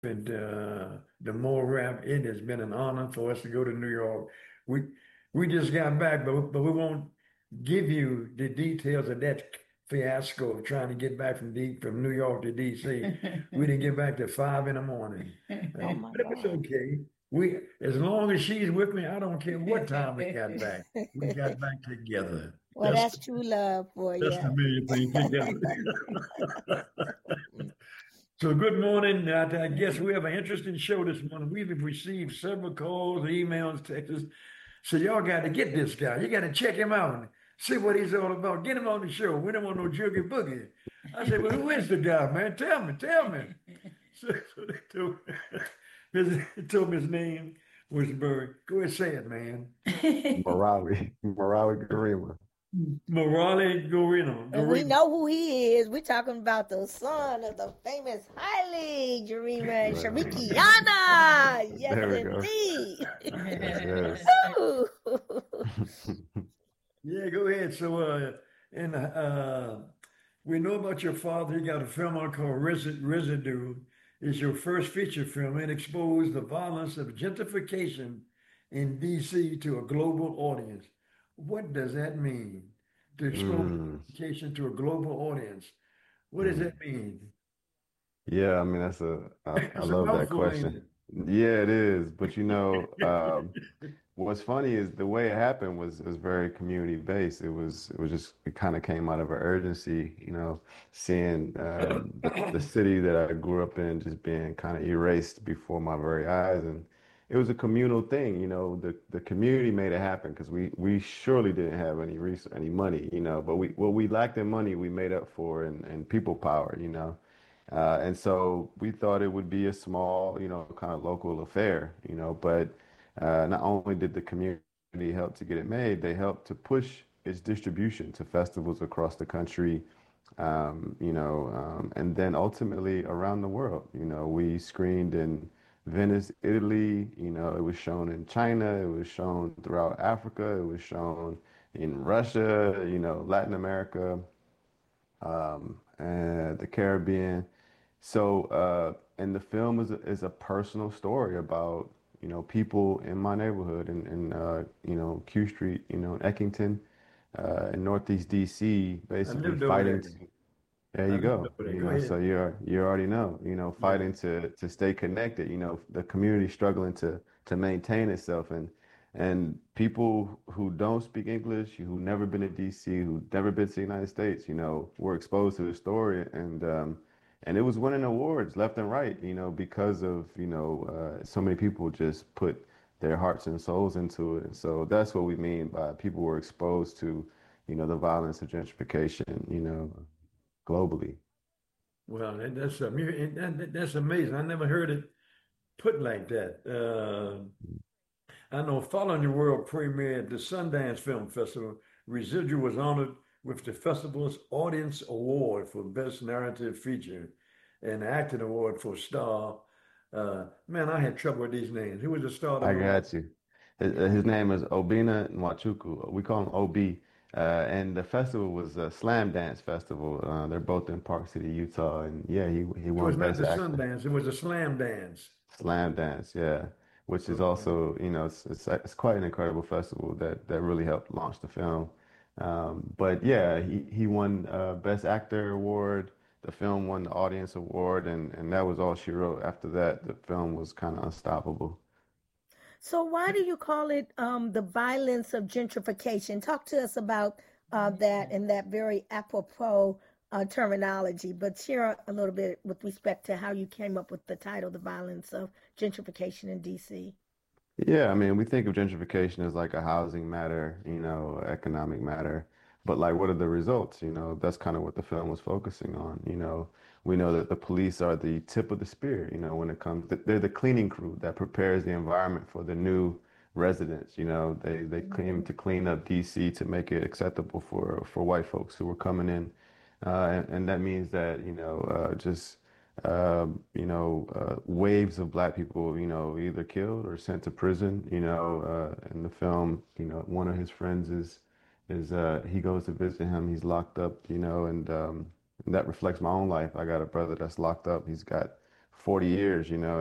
and the more rap. It has been an honor for us to go to New York. We we just got back, but we won't give you the details of that fiasco of trying to get back from New York to DC. We didn't get back till 5 in the morning, Oh my but it was God. okay. We as long as she's with me, I don't care what time we got back. We got back together. Well, that's true love for That's you. the million thing together. So good morning. I guess we have an interesting show this morning. We've received several calls, emails, texts. So y'all got to get this guy. You got to check him out and see what he's all about. Get him on the show. We don't want no jiggy boogie. I said, well, who is the guy, man? Tell me. So they told me his name was Bird. Go ahead, say it, man. Morale Garima. Morale Gorino. And we know who he is. We're talking about the son of the famous Haile Jarima Sharikiana. Yes, There we go. indeed. Yes, Ooh. yes. Yeah, go ahead. And we know about your father. He got a film out called Residue. It's your first feature film and exposed the violence of gentrification in DC to a global audience. What does that mean? To expose Mm, gentrification to a global audience. What does mm. that mean? Yeah, I mean I It's a love that mouthful, ain't question. it? Yeah, it is. But what's funny is the way it happened was very community based. It was just it kind of came out of an urgency, seeing the city that I grew up in just being kind of erased before my very eyes, and it was a communal thing. The community made it happen because we surely didn't have any money, but we lacked in money we made up for in people power. And so we thought it would be a small, kind of local affair, but not only did the community help to get it made, they helped to push its distribution to festivals across the country, and then ultimately around the world. We screened in Venice, Italy, it was shown in China, it was shown throughout Africa, it was shown in Russia, Latin America, and the Caribbean. So, and the film is a personal story about, people in my neighborhood in Q Street, in Eckington, in Northeast DC, I basically lived over fighting there. to, there I you lived go, over there. Go ahead. so you already know, Yeah. fighting to stay connected, the community struggling to maintain itself and people who don't speak English, who never been to DC, who never been to the United States, were exposed to the story and it was winning awards left and right, because of, so many people just put their hearts and souls into it. And so that's what we mean by people were exposed to, the violence of gentrification, globally. Well, that's amazing. I never heard it put like that. I know following the world premiere at the Sundance Film Festival, Residual was honored with the festival's Audience Award for Best Narrative Feature and Acting Award for Star. Man, I had trouble with these names. Who was the star of the I movie? got you. His name is Obina Nwachukwu. We call him OB. And the festival was a Slam Dance Festival. They're both in Park City, Utah. And yeah, he It was won not Best the Actor. Sundance, it was a Slam Dance. Slam Dance, yeah. Which is Okay. also, it's quite an incredible festival that really helped launch the film. But yeah, he won Best Actor award. The film won the Audience Award, and that was all she wrote. After that, the film was kind of unstoppable. So why do you call it the violence of gentrification? Talk to us about that and that very apropos terminology, but share a little bit with respect to how you came up with the title, The Violence of Gentrification in DC. Yeah, I mean, we think of gentrification as like a housing matter, economic matter. But like, what are the results? That's kind of what the film was focusing on. We know that the police are the tip of the spear, when it comes, they're the cleaning crew that prepares the environment for the new residents. They came to clean up DC to make it acceptable for white folks who were coming in. And that means that, just waves of black people, either killed or sent to prison. In the film, one of his friends is he goes to visit him. He's locked up, and that reflects my own life. I got a brother that's locked up. He's got 40 years, you know,